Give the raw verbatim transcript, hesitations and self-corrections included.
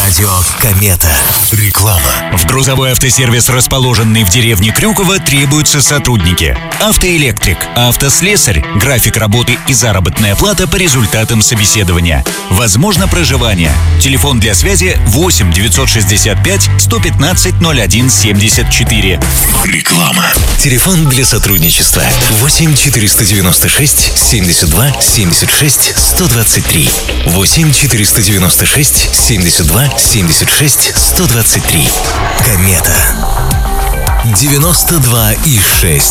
Радио «Комета». Реклама. В грузовой автосервис, расположенный в деревне Крюково, требуются сотрудники. Автоэлектрик, автослесарь, график работы и заработная плата по результатам собеседования. Возможно проживание. Телефон для связи восемь девятьсот шестьдесят пять сто пятнадцать ноль один семьдесят четыре. Реклама. Телефон для сотрудничества восемь четыреста девяносто шесть семьдесят два семьдесят шесть сто двадцать три. восемь четыреста девяносто шесть семьдесят два семьдесят шесть сто двадцать три. Комета. девяносто два и шесть.